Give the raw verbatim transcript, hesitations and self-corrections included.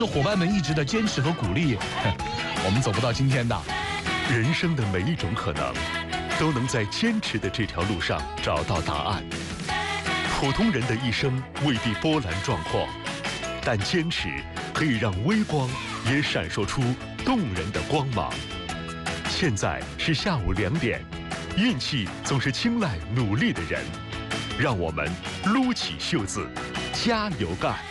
伙伴们一直的坚持和鼓励，我们走不到今天的。 人生的每一种可能，都能在坚持的这条路上找到答案。普通人的一生未必波澜壮阔，但坚持可以让微光也闪烁出动人的光芒。现在是下午两点，运气总是青睐努力的人，让我们撸起袖子，加油干！